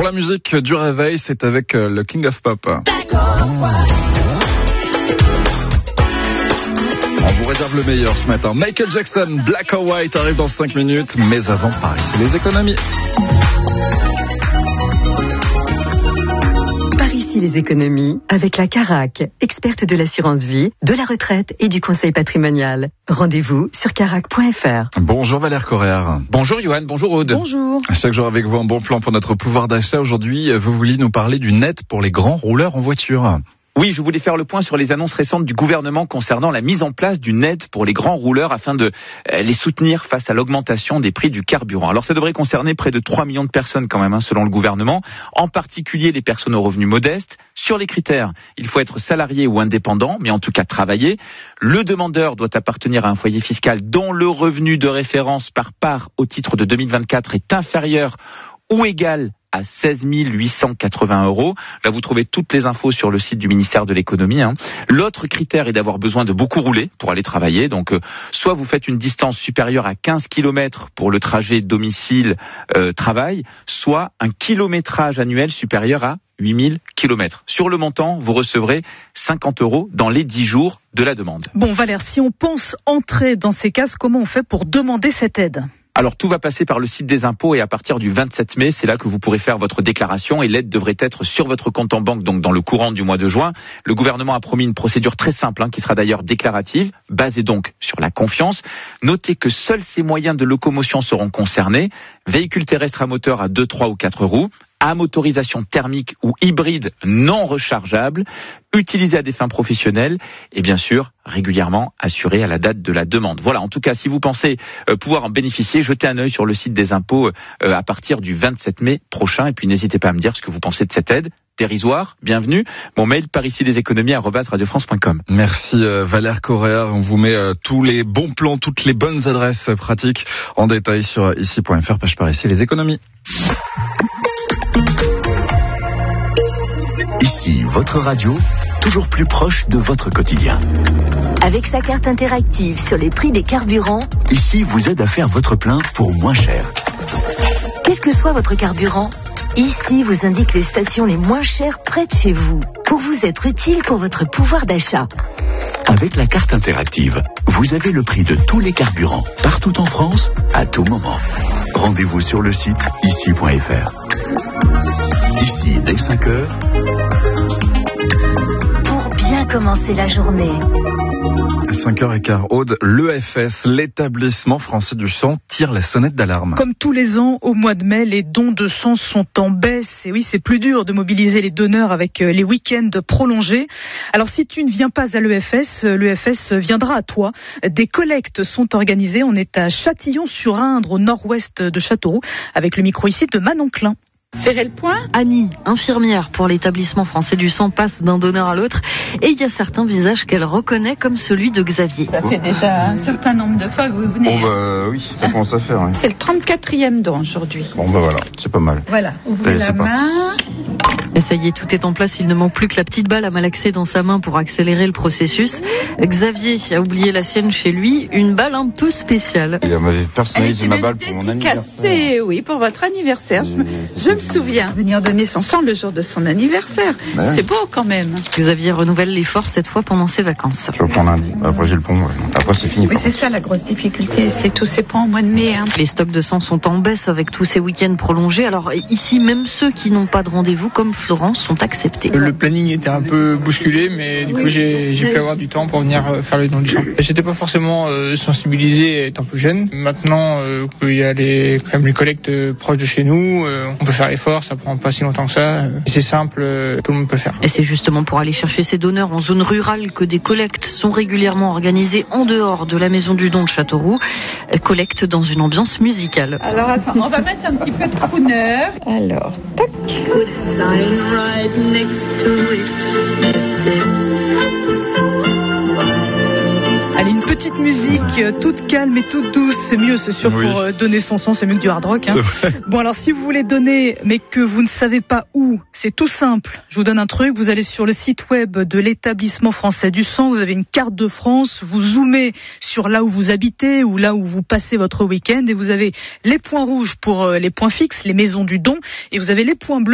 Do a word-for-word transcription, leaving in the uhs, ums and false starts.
la musique du réveil, c'est avec le King of Pop. On vous réserve le meilleur ce matin. Michael Jackson, Black or White arrive dans cinq minutes, mais avant, par ici les économies. Par ici les économies, avec la Carac, experte de l'assurance vie, de la retraite et du conseil patrimonial. Rendez-vous sur carac point f r. Bonjour Valère Correa. Bonjour Johan, bonjour Aude. Bonjour. Chaque jour avec vous, un bon plan pour notre pouvoir d'achat. Aujourd'hui, vous vouliez nous parler d'une aide pour les grands rouleurs en voiture. Oui, je voulais faire le point sur les annonces récentes du gouvernement concernant la mise en place d'une aide pour les grands rouleurs afin de les soutenir face à l'augmentation des prix du carburant. Alors ça devrait concerner près de trois millions de personnes quand même, hein, selon le gouvernement, en particulier les personnes aux revenus modestes. Sur les critères, il faut être salarié ou indépendant, mais en tout cas travailler. Le demandeur doit appartenir à un foyer fiscal dont le revenu de référence par part au titre de deux mille vingt-quatre est inférieur ou égal à seize mille huit cent quatre-vingts euros. Là, vous trouvez toutes les infos sur le site du ministère de l'économie. Hein. L'autre critère est d'avoir besoin de beaucoup rouler pour aller travailler. Donc, euh, soit vous faites une distance supérieure à quinze kilomètres pour le trajet domicile-travail, euh, soit un kilométrage annuel supérieur à huit mille kilomètres. Sur le montant, vous recevrez cinquante euros dans les dix jours de la demande. Bon, Valère, si on pense entrer dans ces cases, comment on fait pour demander cette aide ? Alors tout va passer par le site des impôts et à partir du vingt-sept mai, c'est là que vous pourrez faire votre déclaration et l'aide devrait être sur votre compte en banque, donc dans le courant du mois de juin. Le gouvernement a promis une procédure très simple, hein, qui sera d'ailleurs déclarative, basée donc sur la confiance. Notez que seuls ces moyens de locomotion seront concernés, véhicules terrestres à moteur à deux, trois ou quatre roues, à motorisation thermique ou hybride non rechargeable, utilisé à des fins professionnelles et bien sûr régulièrement assuré à la date de la demande. Voilà, en tout cas, si vous pensez euh, pouvoir en bénéficier, jetez un œil sur le site des impôts euh, à partir du vingt-sept mai prochain et puis n'hésitez pas à me dire ce que vous pensez de cette aide. Dérisoire, bienvenue. Mon mail par ici les économies arobase radio france point com. Merci euh, Valère Correa. On vous met euh, tous les bons plans, toutes les bonnes adresses pratiques en détail sur ici point f r, page par ici les économies. Ici, votre radio, toujours plus proche de votre quotidien. Avec sa carte interactive sur les prix des carburants, Ici vous aide à faire votre plein pour moins cher. quel que soit votre carburant, Ici vous indique les stations les moins chères près de chez vous, pour vous être utile pour votre pouvoir d'achat. Avec la carte interactive, vous avez le prix de tous les carburants, partout en France, à tout moment. Rendez-vous sur le site ici point f r. Ici, dès cinq heures, Pour bien commencer la journée. cinq heures quinze, Aude, l'E F S, l'établissement français du sang, tire la sonnette d'alarme. Comme tous les ans, au mois de mai, les dons de sang sont en baisse. Et oui, c'est plus dur de mobiliser les donneurs avec les week-ends prolongés. Alors, si tu ne viens pas à l'E F S, l'E F S viendra à toi. Des collectes sont organisées. On est à Châtillon-sur-Indre, au nord-ouest de Châteauroux, avec le micro ici de Manon Klein. Serrez le point. Annie, infirmière pour l'établissement français du sang, passe d'un donneur à l'autre et il y a certains visages qu'elle reconnaît comme celui de Xavier. Ça fait déjà un certain nombre de fois que vous venez. Bon bah oui, ça commence à faire. Hein. C'est le trente-quatrième don aujourd'hui. Bon bah voilà, c'est pas mal. Voilà, ouvrez Allez, la c'est parti. main. Et ça y est, tout est en place, il ne manque plus que la petite balle à malaxer dans sa main pour accélérer le processus. Xavier a oublié la sienne chez lui, une balle un peu spéciale. Il m'avait personnalisé Elle ma était balle pour mon anniversaire. dédicacée, oui, pour votre anniversaire. Je me, je me souviens. Venir donner son sang le jour de son anniversaire. Ben oui. C'est beau quand même. Xavier renouvelle l'effort cette fois pendant ses vacances. Je reprends lundi. Après j'ai le pont. Ouais. Après c'est fini. Oui, c'est ça la grosse difficulté. C'est tous ces ponts au mois de mai. Hein. Les stocks de sang sont en baisse avec tous ces week-ends prolongés. Alors ici, même ceux qui n'ont pas de rendez-vous, comme Florence, sont acceptés. Le planning était un peu bousculé, mais du coup j'ai, j'ai pu avoir du temps pour venir faire le don du sang. J'étais pas forcément euh, sensibilisé étant plus jeune. Maintenant euh, qu'il y a les, quand même les collectes euh, proches de chez nous, euh, on peut faire l'effort, ça prend pas si longtemps que ça. Et c'est simple, euh, tout le monde peut le faire. Et c'est justement pour aller chercher ces donneurs en zone rurale que des collectes sont régulièrement organisées en dehors de la maison du don de Châteauroux. Collecte dans une ambiance musicale. Alors attends, on va mettre un petit peu de crooner. Alors, tac. Allez, une petite musique euh, toute calme et toute douce, c'est mieux, c'est sûr, Oui. pour euh, donner son son, c'est mieux que du hard rock. Hein. C'est vrai. Bon, alors si vous voulez donner, mais que vous ne savez pas où, c'est tout simple. Je vous donne un truc, vous allez sur le site web de l'établissement français du sang, vous avez une carte de France, vous zoomez sur là où vous habitez ou là où vous passez votre week-end et vous avez les points rouges pour euh, les points fixes, les maisons du don, et vous avez les points bleus